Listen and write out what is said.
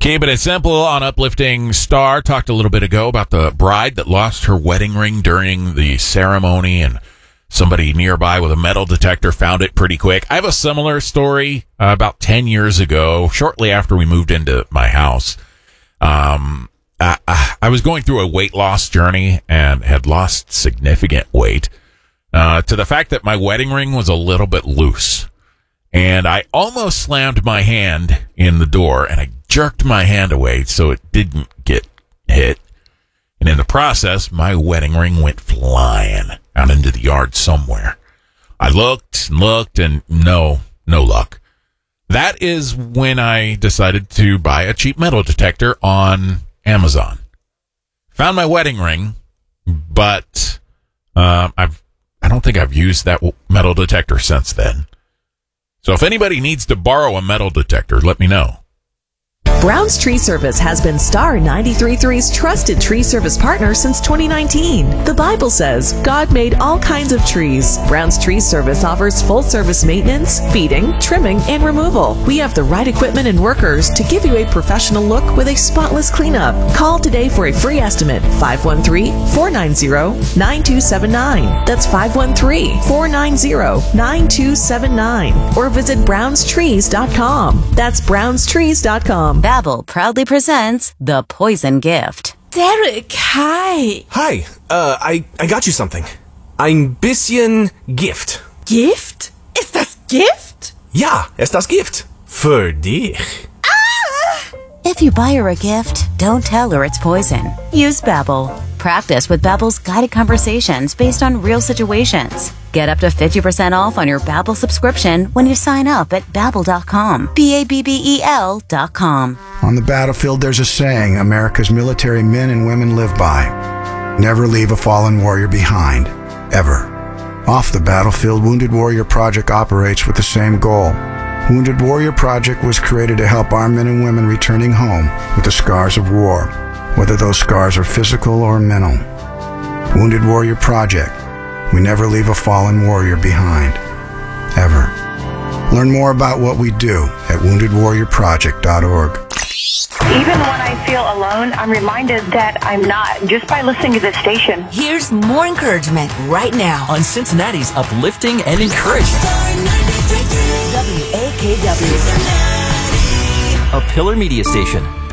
Keeping it simple on Uplifting Star. Talked a little bit ago about the bride that lost her wedding ring during the ceremony, and somebody nearby with a metal detector found it pretty quick. I have a similar story about 10 years ago, shortly after we moved into my house. I was going through a weight loss journey and had lost significant weight to the fact that my wedding ring was a little bit loose. And I almost slammed my hand in the door, and I jerked my hand away so it didn't get hit. And in the process, my wedding ring went flying out into the yard somewhere. I looked and looked, and no luck. That is when I decided to buy a cheap metal detector on Amazon. Found my wedding ring, but I don't think I've used that metal detector since then. So if anybody needs to borrow a metal detector, let me know. Brown's Tree Service has been Star 93.3's trusted tree service partner since 2019. The Bible says God made all kinds of trees. Brown's Tree Service offers full-service maintenance, feeding, trimming, and removal. We have the right equipment and workers to give you a professional look with a spotless cleanup. Call today for a free estimate, 513-490-9279. That's 513-490-9279. Or visit brownstrees.com. That's brownstrees.com. Babbel proudly presents The Poison Gift. Derek, hi. Hi, I got you something. Ein bisschen Gift. Gift? Ist das Gift? Ja, ist das Gift. Für dich. If you buy her a gift, don't tell her it's poison. Use Babbel. Practice with Babbel's guided conversations based on real situations. Get up to 50% off on your Babbel subscription when you sign up at Babbel.com. Babbel.com. On the battlefield, there's a saying America's military men and women live by. Never leave a fallen warrior behind. Ever. Off the battlefield, Wounded Warrior Project operates with the same goal. Wounded Warrior Project was created to help our men and women returning home with the scars of war, whether those scars are physical or mental. Wounded Warrior Project. We never leave a fallen warrior behind. Ever. Learn more about what we do at woundedwarriorproject.org. Even when I feel alone, I'm reminded that I'm not, just by listening to this station. Here's more encouragement right now on Cincinnati's uplifting and encouraging WAKW. A Pillar Media Station.